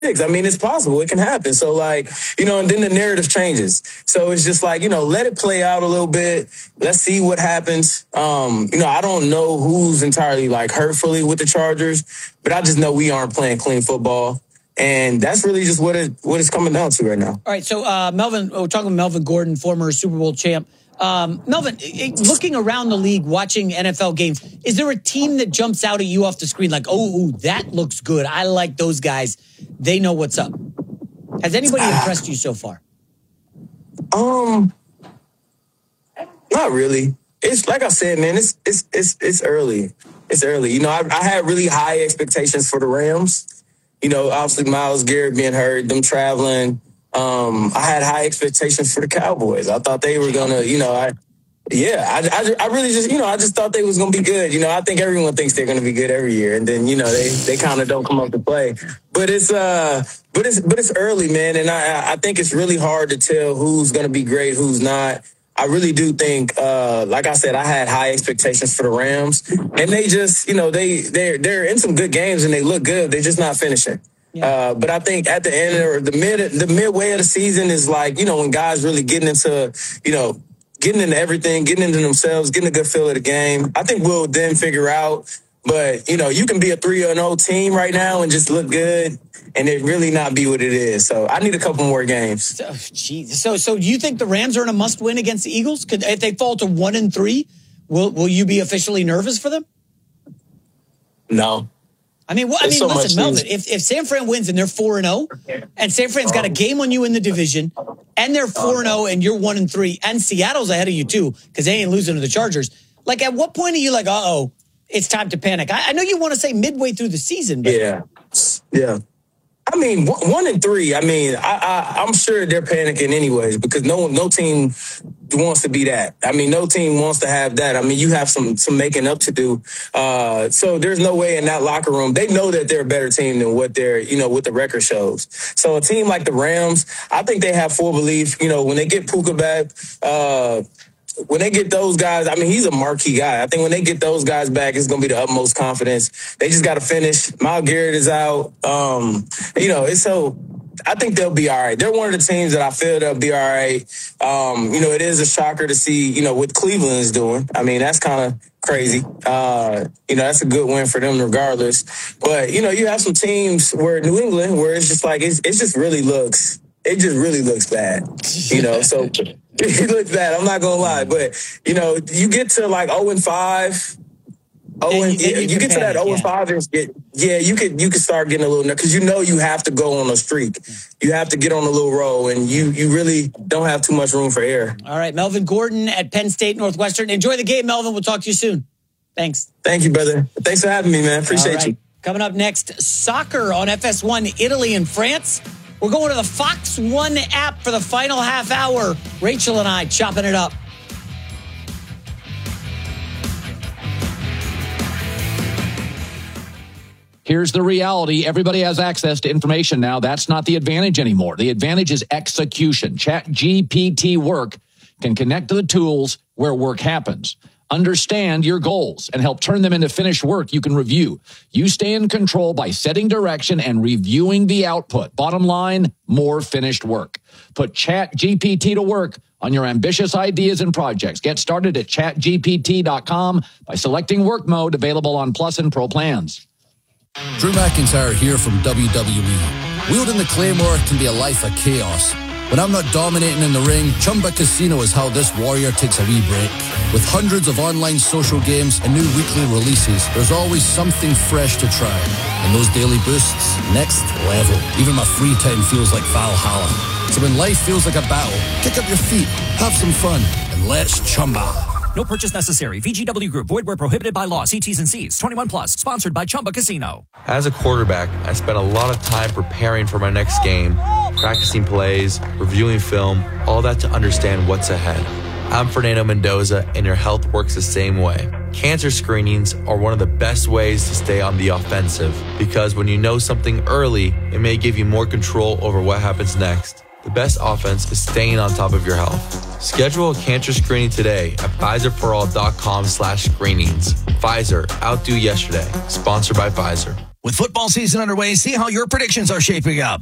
I mean, it's possible. It can happen. So, like, and then the narrative changes. So it's just like, let it play out a little bit. Let's see what happens. I don't know who's entirely, like, hurtfully with the Chargers, but I just know we aren't playing clean football. And that's really just what it's coming down to right now. All right, so Melvin, we're talking about Melvin Gordon, former Super Bowl champ. Melvin, looking around the league, watching NFL games, is there a team that jumps out at you off the screen like, oh, that looks good? I like those guys. They know what's up. Has anybody impressed you so far? Not really. It's like I said, man. It's early. It's early. I had really high expectations for the Rams. Obviously Myles Garrett being hurt, them traveling. I had high expectations for the Cowboys. I thought they were gonna, I really just, I just thought they was gonna be good. I think everyone thinks they're gonna be good every year, and then they kind of don't come up to play. But it's early, man, and I think it's really hard to tell who's gonna be great, who's not. I really do think, like I said, I had high expectations for the Rams, and they just, they're in some good games and they look good. They're just not finishing. Yeah. But I think at the end or the midway of the season is like, when guys really getting into everything, getting into themselves, getting a good feel of the game. I think we'll then figure out. But, you can be a 3-0 team right now and just look good and it really not be what it is. So I need a couple more games. So you think the Rams are in a must-win against the Eagles? If they fall to 1-3, will you be officially nervous for them? No. Listen, Melvin, if San Fran wins and they're 4-0, and San Fran's got a game on you in the division, and they're 4-0 and you're 1-3, and Seattle's ahead of you too, because they ain't losing to the Chargers, like at what point are you like, uh-oh, it's time to panic? I know you want to say midway through the season, but... Yeah. 1-3, I'm sure they're panicking anyways, because no team wants to be that. No team wants to have that. You have some making up to do. So there's no way in that locker room. They know that they're a better team than what what the record shows. So a team like the Rams, I think they have full belief, when they get Puka back, when they get those guys, he's a marquee guy. I think when they get those guys back, it's going to be the utmost confidence. They just got to finish. Myles Garrett is out. I think they'll be all right. They're one of the teams that I feel they'll be all right. It is a shocker to see, what Cleveland is doing. That's kind of crazy. That's a good win for them regardless. But, you have some teams where New England, where it's just like, it just really looks bad, so it looks bad. I'm not going to lie, but you get to like 0-5, you get to that 0-5 and you could start getting a little, because you have to go on a streak. You have to get on a little roll, and you really don't have too much room for error. All right, Melvin Gordon at Penn State Northwestern. Enjoy the game, Melvin. We'll talk to you soon. Thanks. Thank you, brother. Thanks for having me, man. Appreciate you. Coming up next, soccer on FS1, Italy and France. We're going to the Fox One app for the final half hour. Rachel and I chopping it up. Here's the reality. Everybody has access to information now. That's not the advantage anymore. The advantage is execution. ChatGPT Work can connect to the tools where work happens. Understand your goals and help turn them into finished work you can review. You stay in control by setting direction and reviewing the output. Bottom line, more finished work. Put ChatGPT to work on your ambitious ideas and projects. Get started at chatgpt.com by selecting work mode, available on Plus and Pro plans. Drew McIntyre here from WWE. Wielding the Claymore can be a life of chaos. When I'm not dominating in the ring, Chumba Casino is how this warrior takes a wee break. With hundreds of online social games and new weekly releases, there's always something fresh to try. And those daily boosts, next level. Even my free time feels like Valhalla. So when life feels like a battle, kick up your feet, have some fun, and let's Chumba. No purchase necessary. VGW Group. Void where prohibited by law. See T's and C's. 21 plus. Sponsored by Chumba Casino. As a quarterback, I spent a lot of time preparing for my next game, practicing plays, reviewing film, all that to understand what's ahead. I'm Fernando Mendoza, and your health works the same way. Cancer screenings are one of the best ways to stay on the offensive, because when you know something early, it may give you more control over what happens next. The best offense is staying on top of your health. Schedule a cancer screening today at PfizerForAll.com/screenings. Pfizer, outdo yesterday. Sponsored by Pfizer. With football season underway, see how your predictions are shaping up.